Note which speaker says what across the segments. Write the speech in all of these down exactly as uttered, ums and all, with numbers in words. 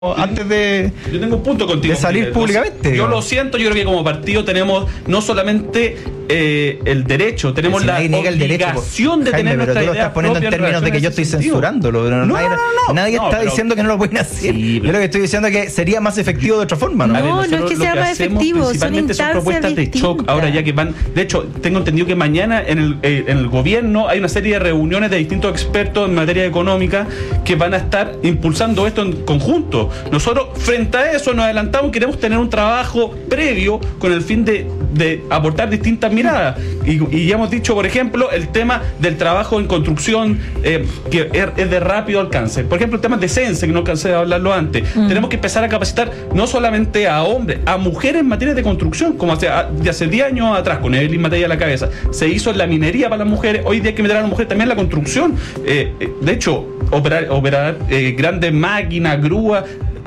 Speaker 1: antes de,
Speaker 2: yo tengo un punto contigo,
Speaker 1: de salir
Speaker 2: Miguel.
Speaker 1: públicamente.
Speaker 2: Yo
Speaker 1: digamos.
Speaker 2: lo siento, yo creo que como partido tenemos no solamente eh, el derecho, tenemos
Speaker 1: Si
Speaker 2: la
Speaker 1: nadie
Speaker 2: obligación
Speaker 1: el derecho,
Speaker 2: de
Speaker 1: Jaime,
Speaker 2: tener
Speaker 1: pero
Speaker 2: nuestra
Speaker 1: tú lo
Speaker 2: idea
Speaker 1: estás poniendo en
Speaker 2: propia
Speaker 1: términos de que yo estoy censurándolo. No,
Speaker 2: no,
Speaker 1: nadie,
Speaker 2: no, no,
Speaker 1: nadie
Speaker 2: no,
Speaker 1: está
Speaker 2: pero,
Speaker 1: diciendo que no lo pueden hacer.
Speaker 2: Sí,
Speaker 1: yo lo que estoy diciendo es que sería más efectivo de otra forma, ¿no?
Speaker 2: A ver,
Speaker 3: No, no es
Speaker 2: nosotros
Speaker 3: que
Speaker 2: lo
Speaker 3: sea más
Speaker 2: hacemos
Speaker 3: efectivo, son
Speaker 2: principalmente son
Speaker 3: instancias
Speaker 2: propuestas de shock.
Speaker 3: distintas.
Speaker 2: Ahora ya que van, de hecho, tengo entendido que mañana en el, eh, en el gobierno hay una serie de reuniones de distintos expertos en materia económica que van a estar impulsando esto en conjunto. Nosotros, frente a eso, nos adelantamos, queremos tener un trabajo previo con el fin de, de aportar distintas miradas. Y, y ya hemos dicho, por ejemplo, el tema del trabajo en construcción, eh, que es, es de rápido alcance. Por ejemplo, el tema de CENSE, que no alcancé a hablarlo antes. Mm. Tenemos que empezar a capacitar no solamente a hombres, a mujeres en materia de construcción, como hace, de hace diez años atrás, con Evelyn Matei a la cabeza. Se hizo en la minería para las mujeres, hoy día hay que meter a las mujeres también en la construcción. Eh, de hecho, operar, operar eh, grandes máquinas, grúas,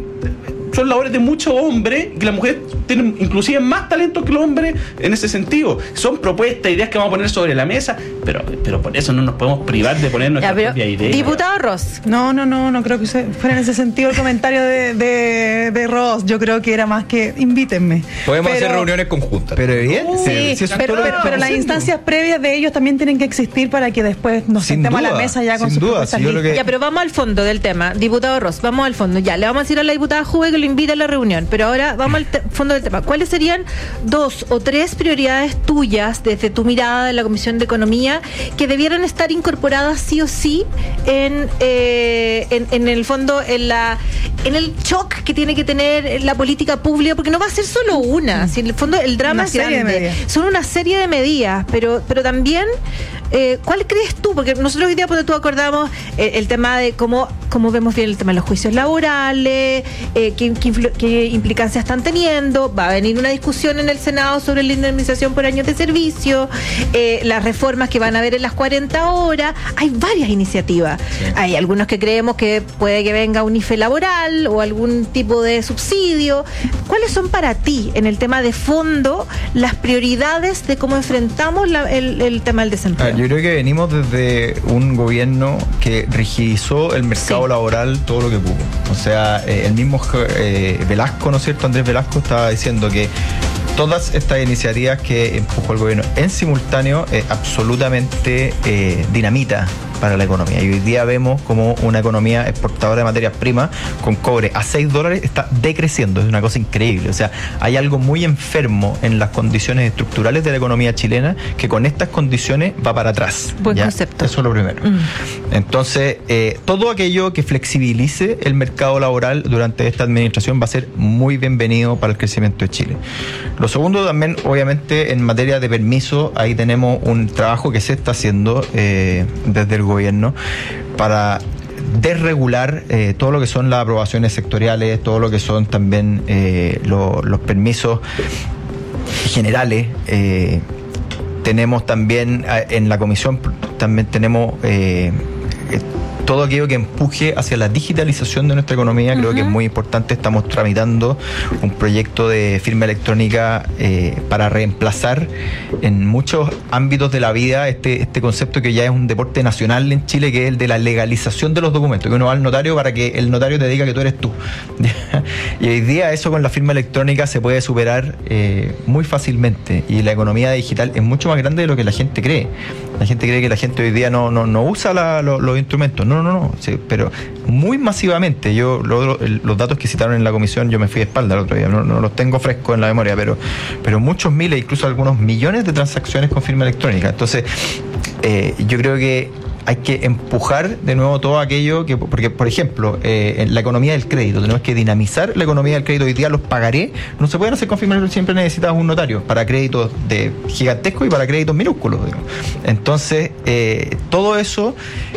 Speaker 2: son labores de muchos hombres, que las mujeres tienen inclusive más talento que los hombres en ese sentido. Son propuestas, ideas que vamos a poner sobre la mesa, pero, pero por eso no nos podemos privar de poner nuestra
Speaker 3: ya,
Speaker 2: propia idea.
Speaker 3: Diputado Ross.
Speaker 4: No, no, no, no creo que fuera en ese sentido el comentario de, de, de Ross. Yo creo que era más que invítenme.
Speaker 1: Podemos
Speaker 4: pero,
Speaker 1: hacer reuniones conjuntas. Pero bien,
Speaker 4: uh, sí,
Speaker 1: si
Speaker 4: pero, pero, pero las instancias previas de ellos también tienen que existir para que después nos
Speaker 1: sin
Speaker 4: sentemos
Speaker 1: duda,
Speaker 4: a la mesa ya con sus
Speaker 1: duda,
Speaker 4: propuestas
Speaker 1: si
Speaker 4: listas.
Speaker 1: que...
Speaker 3: Ya, pero vamos al fondo del tema. Diputado Ross, vamos al fondo. Ya, le vamos a decir a la diputada Juve que lo invite a la reunión. Pero ahora vamos al te- fondo del tema. ¿Cuáles serían dos o tres prioridades tuyas desde tu mirada de la Comisión de Economía que debieran estar incorporadas sí o sí en, eh, en, en el fondo, en la en el shock que tiene que tener la política pública? Porque no va a ser solo una. Si en el fondo el drama
Speaker 4: una
Speaker 3: es
Speaker 4: serie
Speaker 3: grande.
Speaker 4: De medidas.
Speaker 3: Son una serie de medidas, pero, pero también, eh, ¿cuál crees tú? Porque nosotros hoy día, cuando tú acordamos eh, el tema de cómo, cómo vemos bien el tema de los juicios laborales, eh, qué, qué, influ- qué implicancias están teniendo. Va a venir una discusión en el Senado sobre la indemnización por años de servicio, eh, las reformas que van a haber en las cuarenta horas. Hay varias iniciativas. Sí. Hay algunos que creemos que puede que venga un I F E laboral o algún tipo de subsidio. ¿Cuáles son para ti, en el tema de fondo, las prioridades de cómo enfrentamos la, el, el tema del desempleo?
Speaker 1: Ah, yo creo que venimos desde un gobierno que rigidizó el mercado sí. laboral todo lo que pudo. O sea, eh, el mismo eh, Velasco, ¿no es cierto? Andrés Velasco estaba diciendo que todas estas iniciativas que empujó el gobierno en simultáneo eh, absolutamente eh, dinamita para la economía. Y hoy día vemos como una economía exportadora de materias primas con cobre a seis dólares está decreciendo. Es una cosa increíble. O sea, hay algo muy enfermo en las condiciones estructurales de la economía chilena que con estas condiciones va para atrás.
Speaker 3: Buen
Speaker 1: ¿ya?
Speaker 3: concepto.
Speaker 1: Eso es lo primero. Mm. Entonces, eh, todo aquello que flexibilice el mercado laboral durante esta administración va a ser muy bienvenido para el crecimiento de Chile. Lo segundo también, obviamente, en materia de permiso, ahí tenemos un trabajo que se está haciendo eh, desde el gobierno para desregular eh, todo lo que son las aprobaciones sectoriales, todo lo que son también eh, lo, los permisos generales. Eh, tenemos también en la comisión, también tenemos eh, todo aquello que empuje hacia la digitalización de nuestra economía. Uh-huh. Creo que es muy importante. Estamos tramitando un proyecto de firma electrónica eh, para reemplazar en muchos ámbitos de la vida este, este concepto que ya es un deporte nacional en Chile, que es el de la legalización de los documentos, que uno va al notario para que el notario te diga que tú eres tú. Y hoy día eso con la firma electrónica se puede superar eh, muy fácilmente, y la economía digital es mucho más grande de lo que la gente cree. La gente cree que la gente hoy día no, no, no usa la, lo, los instrumentos. No, no, no, no. Sí, pero muy masivamente. Yo lo, los datos que citaron en la comisión, yo me fui de espalda el otro día, no, no los tengo frescos en la memoria, pero, pero muchos miles, incluso algunos millones de transacciones con firma electrónica. Entonces, eh, yo creo que hay que empujar de nuevo todo aquello que, porque, por ejemplo, eh, en la economía del crédito, tenemos que dinamizar la economía del crédito. Hoy día los pagaré no se pueden hacer con firma, siempre necesitas un notario para créditos de gigantescos y para créditos minúsculos, digamos. Entonces, eh, todo eso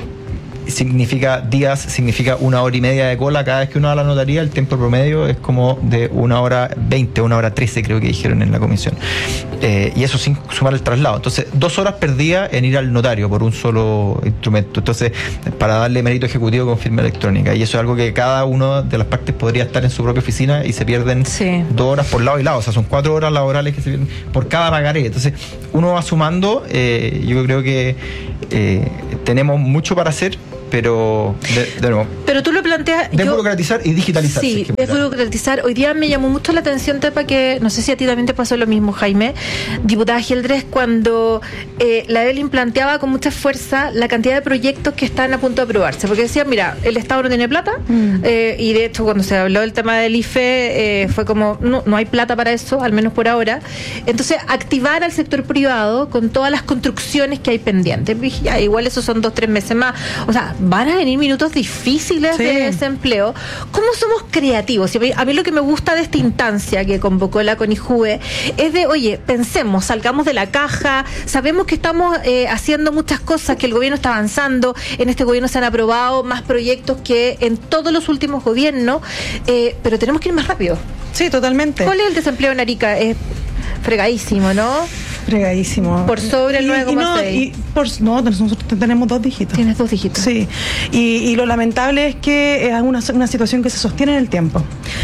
Speaker 1: significa días, significa una hora y media de cola cada vez que uno va a la notaría. El tiempo promedio es como de una hora veinte, una hora trece, creo que dijeron en la comisión. Eh, y eso sin sumar el traslado. Entonces, dos horas perdidas en ir al notario por un solo instrumento. Entonces, para darle mérito ejecutivo con firma electrónica. Y eso es algo que cada una de las partes podría estar en su propia oficina y se pierden sí. dos horas por lado y lado. O sea, son cuatro horas laborales que se pierden por cada pagaré. Entonces, uno va sumando. Eh, yo creo que eh, tenemos mucho para hacer. pero de, de nuevo.
Speaker 3: Pero tú lo planteas.
Speaker 1: Desburocratizar y digitalizar.
Speaker 3: Sí,
Speaker 1: si es que
Speaker 3: desburocratizar. Hoy día me llamó mucho la atención, Tepa, que no sé si a ti también te pasó lo mismo, Jaime, diputada Geldres, cuando eh, la Evelyn planteaba con mucha fuerza la cantidad de proyectos que están a punto de aprobarse. Porque decía, mira, el Estado no tiene plata, mm. eh, y de hecho cuando se habló del tema del I F E, eh, fue como, no, no hay plata para eso, al menos por ahora. Entonces, activar al sector privado con todas las construcciones que hay pendientes. Ya, igual esos son dos, tres meses más. O sea, van a venir minutos difíciles sí. de desempleo. ¿Cómo somos creativos? Y a mí lo que me gusta de esta instancia que convocó la CONIJUVE es de, oye, pensemos, salgamos de la caja, sabemos que estamos eh, haciendo muchas cosas, que el gobierno está avanzando, en este gobierno se han aprobado más proyectos que en todos los últimos gobiernos, eh, pero tenemos que ir más rápido.
Speaker 4: Sí, totalmente.
Speaker 3: ¿Cuál es el desempleo en Arica? Es fregadísimo, ¿no?
Speaker 4: Fregadísimo.
Speaker 3: Por sobre el nueve coma seis.
Speaker 4: No, no, nosotros tenemos dos dígitos.
Speaker 3: Tienes dos dígitos.
Speaker 4: Sí. Y, y lo lamentable es que es una, una situación que se sostiene en el tiempo,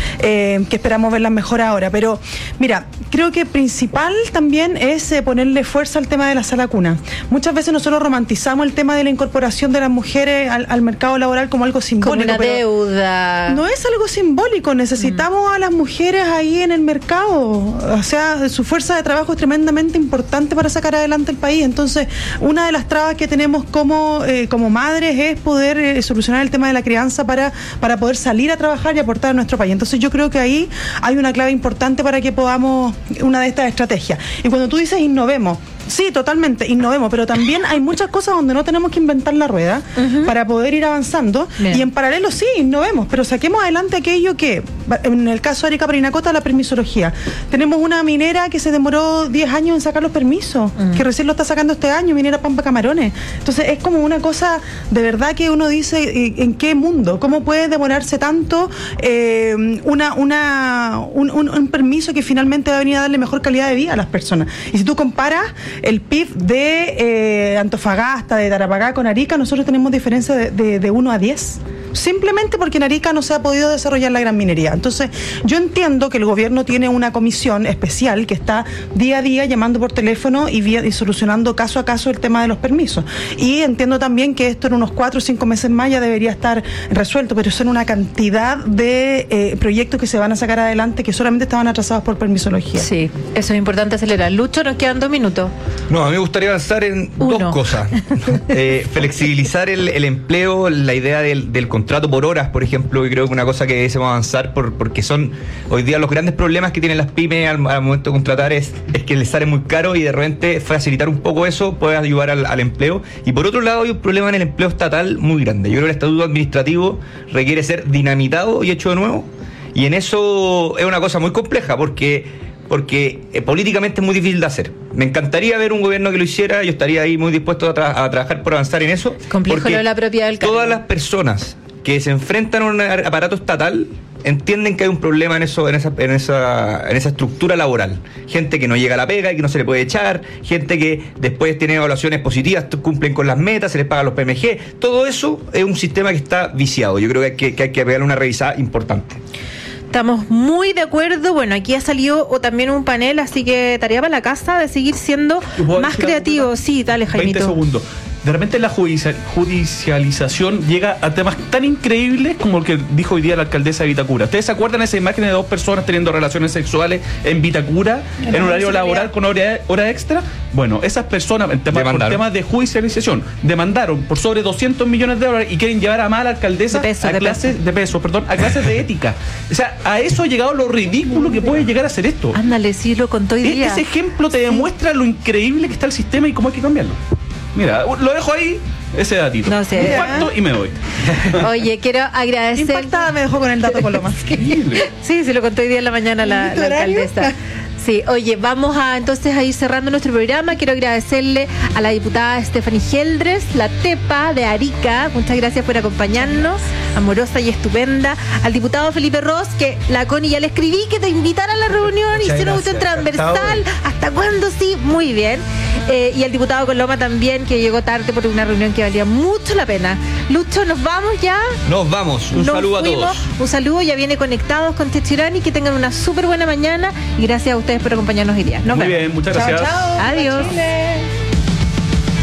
Speaker 4: eh, que esperamos verla mejor ahora. Pero, mira, creo que principal también es eh, ponerle fuerza al tema de la sala cuna. Muchas veces nosotros romantizamos el tema de la incorporación de las mujeres al, al mercado laboral como algo simbólico.
Speaker 3: Como una deuda.
Speaker 4: No es algo simbólico. Necesitamos mm. a las mujeres ahí en el mercado. O sea, su fuerza de trabajo es tremendamente importante. importante para sacar adelante el país. Entonces, una de las trabas que tenemos como, eh, como madres es poder eh, solucionar el tema de la crianza para, para poder salir a trabajar y aportar a nuestro país. Entonces, yo creo que ahí hay una clave importante para que podamos, una de estas estrategias. Y cuando tú dices innovemos, sí, totalmente, innovemos, pero también hay muchas cosas donde no tenemos que inventar la rueda uh-huh. para poder ir avanzando. Bien. Y en paralelo sí, innovemos, pero saquemos adelante aquello que, en el caso de Arica Parinacota, la permisología. Tenemos una minera que se demoró diez años en sacar los permisos, uh-huh. que recién lo está sacando este año, minera Pampa Camarones. Entonces es como una cosa de verdad que uno dice, ¿en qué mundo? ¿Cómo puede demorarse tanto eh, una, una, un, un, un permiso que finalmente va a venir a darle mejor calidad de vida a las personas? Y si tú comparas el P I B de eh, Antofagasta, de Tarapacá con Arica, nosotros tenemos diferencia de, de, de uno a diez. Simplemente porque en Arica no se ha podido desarrollar la gran minería. Entonces, yo entiendo que el gobierno tiene una comisión especial que está día a día llamando por teléfono y, vía, y solucionando caso a caso el tema de los permisos. Y entiendo también que esto en unos cuatro o cinco meses más ya debería estar resuelto, pero son una cantidad de eh, proyectos que se van a sacar adelante que solamente estaban atrasados por permisología.
Speaker 3: Sí, eso es importante acelerar. Lucho, nos quedan dos minutos.
Speaker 1: No, a mí me gustaría avanzar en
Speaker 3: Uno.
Speaker 1: dos cosas. eh, flexibilizar el, el empleo, la idea del, del contrato por horas, por ejemplo, y creo que una cosa que debemos avanzar por, porque son hoy día los grandes problemas que tienen las pymes al, al momento de contratar es, es que les sale muy caro y de repente facilitar un poco eso puede ayudar al, al empleo. Y por otro lado hay un problema en el empleo estatal muy grande. Yo creo que el estatuto administrativo requiere ser dinamitado y hecho de nuevo, y en eso es una cosa muy compleja porque porque eh, políticamente es muy difícil de hacer. Me encantaría ver un gobierno que lo hiciera, yo estaría ahí muy dispuesto a, tra- a trabajar por avanzar en eso.
Speaker 3: Complejo lo de la propiedad del cargo.
Speaker 1: Todas las personas que se enfrentan a un aparato estatal entienden que hay un problema en eso, en esa, en esa, en esa estructura laboral. Gente que no llega a la pega y que no se le puede echar, gente que después tiene evaluaciones positivas, cumplen con las metas, se les pagan los P M G. Todo eso es un sistema que está viciado. Yo creo que hay que, que, hay que pegarle una revisada importante.
Speaker 3: Estamos muy de acuerdo. Bueno, aquí ha salido o también un panel, así que tarea para la casa de seguir siendo más creativos. Sí, dale, Jaimito.
Speaker 2: veinte segundos. De repente la judicia- judicialización llega a temas tan increíbles como el que dijo hoy día la alcaldesa de Vitacura. ¿Ustedes se acuerdan de esa imagen de dos personas teniendo relaciones sexuales en Vitacura, en, en horario laboral con hora, hora extra? Bueno, esas personas, en tema, por temas de judicialización, demandaron por sobre doscientos millones de dólares y quieren llevar a más a la alcaldesa
Speaker 3: de peso,
Speaker 2: a
Speaker 3: de
Speaker 2: clases
Speaker 3: peso.
Speaker 2: de peso, perdón, a clases de ética. O sea, a eso ha llegado lo ridículo que puede llegar a ser esto.
Speaker 3: Ándale, sí, lo contó hoy día.
Speaker 2: Ese ejemplo te demuestra lo increíble que está el sistema y cómo hay que cambiarlo. Mira, lo dejo ahí, ese datito.
Speaker 3: No sé.
Speaker 2: Un facto y me voy.
Speaker 3: Oye, quiero agradecer.
Speaker 4: Impactada me dejó con el dato Coloma.
Speaker 2: Increíble.
Speaker 3: Sí, se lo contó hoy día en la mañana la, la alcaldesa. Sí, oye, vamos a entonces a ir cerrando nuestro programa. Quiero agradecerle a la diputada Stephanie Geldres, la Tepa de Arica. Muchas gracias por acompañarnos, amorosa y estupenda. Al diputado Felipe Ross, que la Connie ya le escribí que te invitara a la reunión,
Speaker 1: Muchas
Speaker 3: hicieron
Speaker 1: gracias.
Speaker 3: usted transversal. ¿Hasta cuándo? Sí, muy bien. Eh, y al diputado Coloma también, que llegó tarde por una reunión que valía mucho la pena. Lucho, ¿nos vamos ya?
Speaker 1: Nos vamos. Un
Speaker 3: Nos
Speaker 1: saludo
Speaker 3: fuimos.
Speaker 1: a todos.
Speaker 3: Un saludo, ya viene Conectados con Techirani. Que tengan una súper buena mañana y gracias a ustedes por acompañarnos hoy día. Nos
Speaker 2: Muy
Speaker 3: vemos.
Speaker 2: bien, muchas
Speaker 4: Chao,
Speaker 2: gracias.
Speaker 4: chao.
Speaker 3: Adiós.
Speaker 4: Chile.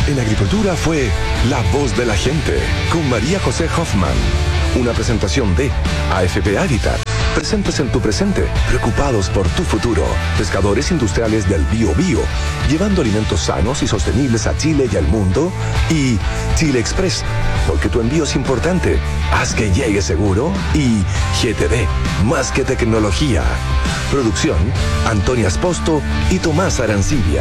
Speaker 5: En Agricultura fue La Voz de la Gente, con María José Hoffman. Una presentación de A F P Habitat. Presentes en tu presente, preocupados por tu futuro. Pescadores industriales del Biobío, llevando alimentos sanos y sostenibles a Chile y al mundo. Y Chile Express, porque tu envío es importante. Haz que llegue seguro. Y G T D, más que tecnología. Producción, Antonia Esposto y Tomás Arancibia.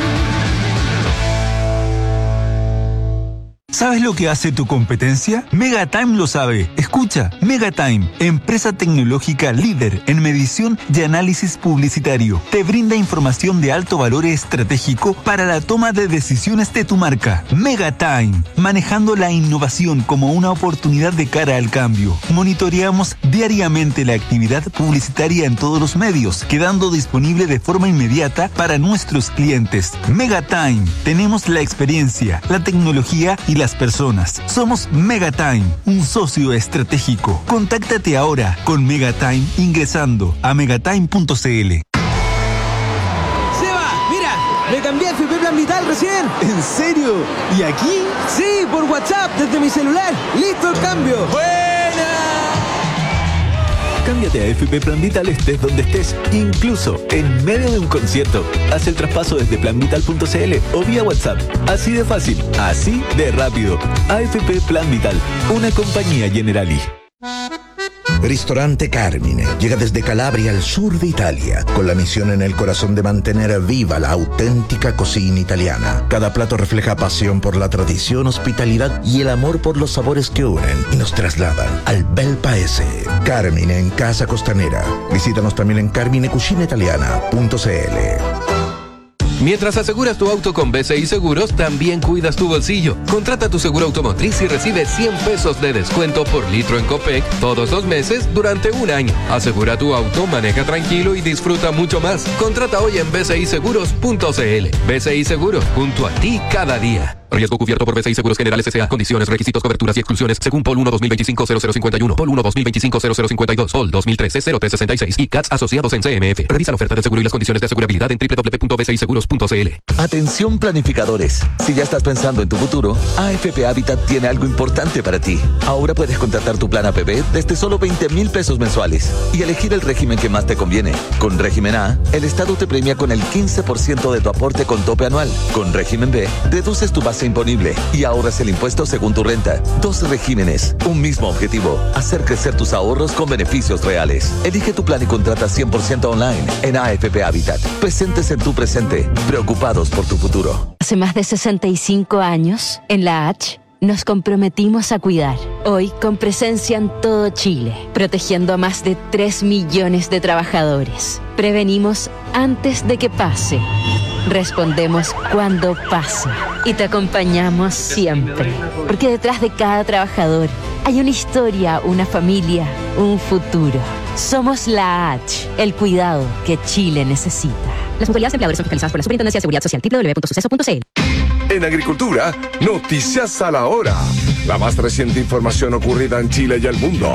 Speaker 6: ¿Sabes lo que hace tu competencia? Megatime lo sabe. Escucha, Megatime, empresa tecnológica líder en medición y análisis publicitario, te brinda información de alto valor estratégico para la toma de decisiones de tu marca. Megatime, manejando la innovación como una oportunidad de cara al cambio. Monitoreamos diariamente la actividad publicitaria en todos los medios, quedando disponible de forma inmediata para nuestros clientes. Megatime, tenemos la experiencia, la tecnología y las personas. Somos Megatime, un socio estratégico. Contáctate ahora con Megatime ingresando a megatime punto c l.
Speaker 7: Seba, mira, me cambié a F P Plan Vital recién.
Speaker 6: ¿En serio? ¿Y aquí?
Speaker 7: Sí, por WhatsApp, desde mi celular. ¡Listo el cambio!
Speaker 6: ¡Buena! Cámbiate a F P Plan Vital estés donde estés, incluso en medio de un concierto. Haz el traspaso desde plan vital punto c l o vía WhatsApp. Así de fácil, así de rápido. A F P Plan Vital, una compañía Generali.
Speaker 8: Ristorante Carmine llega desde Calabria al sur de Italia, con la misión en el corazón de mantener viva la auténtica cocina italiana. Cada plato refleja pasión por la tradición, hospitalidad y el amor por los sabores que unen y nos trasladan al bel paese. Carmine en Casa Costanera. Visítanos también en carmine cucina italiana punto c l.
Speaker 9: Mientras aseguras tu auto con B C I Seguros, también cuidas tu bolsillo. Contrata tu seguro automotriz y recibe cien pesos de descuento por litro en Copec todos los meses durante un año. Asegura tu auto, maneja tranquilo y disfruta mucho más. Contrata hoy en b c i seguros punto c l. B C I Seguros, junto a ti cada día. Riesgo cubierto por B C I Seguros Generales S A. Condiciones, requisitos, coberturas y exclusiones según P O L uno dos mil veinticinco cero cero cincuenta y uno, P O L uno dos mil veinticinco cero cero cincuenta y dos, P O L dos mil trece cero tres sesenta y seis y C A T S asociados en C M F. Revisa la oferta del seguro y las condiciones de asegurabilidad en doble u doble u doble u punto b c i seguros punto c l.
Speaker 10: Atención planificadores. Si ya estás pensando en tu futuro, A F P Habitat tiene algo importante para ti. Ahora puedes contratar tu plan A P B desde solo veinte mil pesos mensuales y elegir el régimen que más te conviene. Con régimen A, el Estado te premia con el quince por ciento de tu aporte con tope anual. Con régimen B, reduces tu base imponible y ahorras el impuesto según tu renta. Dos regímenes, un mismo objetivo: hacer crecer tus ahorros con beneficios reales. Elige tu plan y contrata cien por ciento online en A F P Habitat. Presentes en tu presente, preocupados por tu futuro.
Speaker 11: Hace más de sesenta y cinco años, en la H, nos comprometimos a cuidar. Hoy, con presencia en todo Chile, protegiendo a más de tres millones de trabajadores. Prevenimos antes de que pase. Respondemos cuando pasa. Y te acompañamos siempre. Porque detrás de cada trabajador hay una historia, una familia, un futuro. Somos la H, el cuidado que Chile necesita. Las mutualidades de empleadores son fiscalizadas por la Superintendencia de Seguridad Social. doble u doble u doble u punto suceso punto c l.
Speaker 5: En Agricultura, noticias a la hora. La más reciente información ocurrida en Chile y el mundo.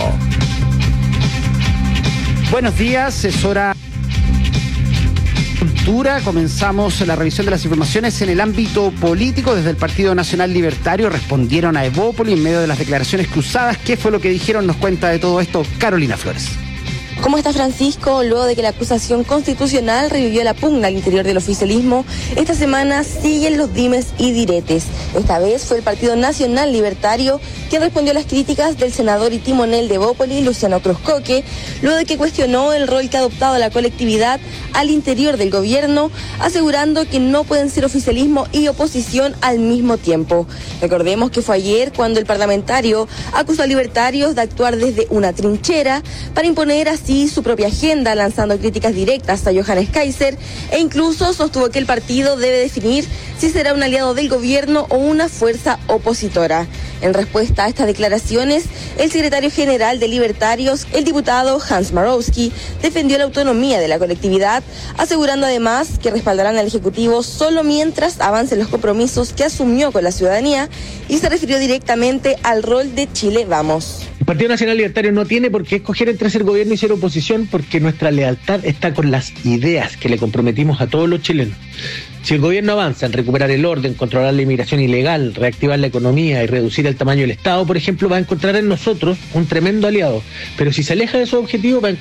Speaker 12: Buenos días, es hora de Agricultura. Comenzamos la revisión de las informaciones en el ámbito político. Desde el Partido Nacional Libertario respondieron a Evópoli en medio de las declaraciones cruzadas. ¿Qué fue lo que dijeron? Nos cuenta de todo esto Carolina Flores.
Speaker 13: ¿Cómo está Francisco? Luego de que la acusación constitucional revivió la pugna al interior del oficialismo, esta semana siguen los dimes y diretes. Esta vez fue el Partido Nacional Libertario quien respondió a las críticas del senador y timonel de Evópoli, Luciano Cruzcoque, luego de que cuestionó el rol que ha adoptado la colectividad al interior del gobierno, asegurando que no pueden ser oficialismo y oposición al mismo tiempo. Recordemos que fue ayer cuando el parlamentario acusó a libertarios de actuar desde una trinchera para imponer así su propia agenda, lanzando críticas directas a Johannes Kaiser, e incluso sostuvo que el partido debe definir si será un aliado del gobierno o una fuerza opositora. En respuesta a estas declaraciones, el secretario general de Libertarios, el diputado Hans Marowski, defendió la autonomía de la colectividad, asegurando además que respaldarán al Ejecutivo solo mientras avancen los compromisos que asumió con la ciudadanía, y se refirió directamente al rol de Chile Vamos.
Speaker 14: El Partido Nacional Libertario no tiene por qué escoger entre ser gobierno y ser oposición, porque nuestra lealtad está con las ideas que le comprometimos a todos los chilenos. Si el gobierno avanza en recuperar el orden, controlar la inmigración ilegal, reactivar la economía y reducir el tamaño del Estado, por ejemplo, va a encontrar en nosotros un tremendo aliado. Pero si se aleja de su objetivo, va a